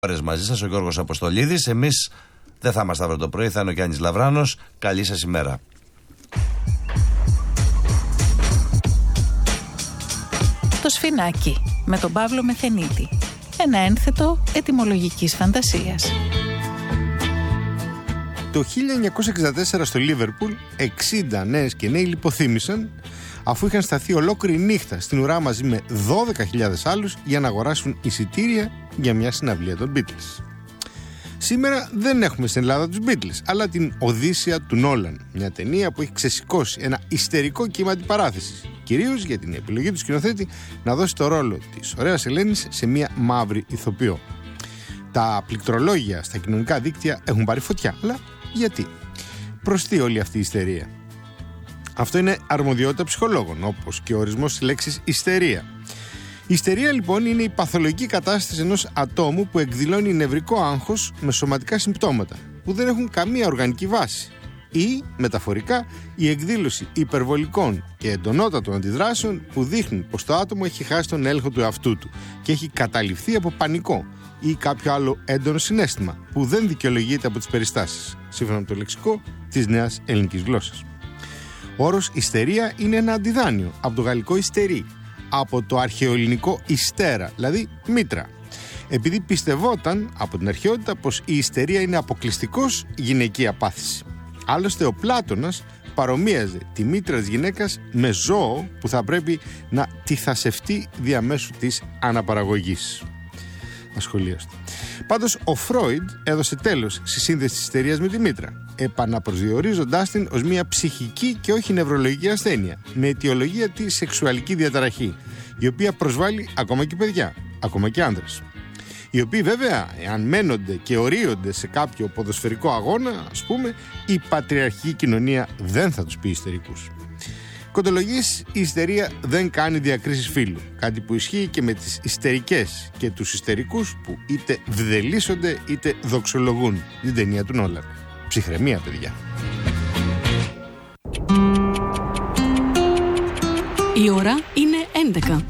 ώρες μαζί σας ο Γιώργος Αποστολίδης. Εμείς δεν θα είμαστε αύριο το πρωί, θα είναι ο Γιάννης Λαβράνος. Καλή σας ημέρα. Το Σφινάκι με τον Παύλο Μεθενίτη. Ένα ένθετο ετυμολογικής φαντασίας. Το 1964 στο Λίβερπουλ 60 νέες και νέοι λιποθύμησαν αφού είχαν σταθεί ολόκληρη νύχτα στην ουρά μαζί με 12.000 άλλους για να αγοράσουν εισιτήρια για μια συναυλία των Beatles. Σήμερα δεν έχουμε στην Ελλάδα τους Beatles, αλλά την Οδύσσεια του Νόλαν, μια ταινία που έχει ξεσηκώσει ένα ιστερικό κύμα αντιπαράθεσης, κυρίως για την επιλογή του σκηνοθέτη να δώσει το ρόλο της ωραίας Ελένης σε μια μαύρη ηθοποιό. Τα πληκτρολόγια στα κοινωνικά δίκτυα έχουν πάρει φωτιά, αλλά γιατί? Προς τι όλη αυτή η ιστερία? Αυτό είναι αρμοδιότητα ψυχολόγων, όπως και ο ορισμός της λέξης ιστερία. Η ιστερία λοιπόν είναι η παθολογική κατάσταση ενός ατόμου που εκδηλώνει νευρικό άγχος με σωματικά συμπτώματα που δεν έχουν καμία οργανική βάση, ή μεταφορικά η εκδήλωση υπερβολικών και εντονότατων αντιδράσεων που δείχνουν πως το άτομο έχει χάσει τον έλεγχο του εαυτού του και έχει καταληφθεί από πανικό ή κάποιο άλλο έντονο συναίσθημα που δεν δικαιολογείται από τις περιστάσεις, σύμφωνα με το λεξικό της νέας ελληνικής γλώσσας. Ο όρος ιστερία είναι ένα αντιδάνειο από το γαλλικό ιστερί, από το αρχαιοελληνικό ιστέρα, δηλαδή μήτρα. Επειδή πιστευόταν από την αρχαιότητα πως η ιστερία είναι αποκλειστικώς γυναικεία πάθηση. Άλλωστε ο Πλάτωνας παρομοίαζε τη μήτρα της γυναίκας με ζώο που θα πρέπει να τυθασευτεί διαμέσου της αναπαραγωγής. Ασχολίαστο. Πάντως ο Φρόιντ έδωσε τέλος στη σύνδεση της ιστερίας με τη μήτρα, επαναπροσδιορίζοντάς την ως μια ψυχική και όχι νευρολογική ασθένεια, με αιτιολογία τη σεξουαλική διαταραχή, η οποία προσβάλλει ακόμα και παιδιά, ακόμα και άνδρες. Οι οποίοι βέβαια, εάν μένονται και ορίονται σε κάποιο ποδοσφαιρικό αγώνα, ας πούμε, η πατριαρχική κοινωνία δεν θα τους πει ιστερικούς. Κοντολογής, η ιστερία δεν κάνει διακρίσεις φύλου, κάτι που ισχύει και με τις ιστερικές και τους ιστερικούς που είτε βδελίσσονται είτε δοξολογούν την ταινία του Νόλαν. Ψυχραιμία, παιδιά. Η ώρα είναι 11.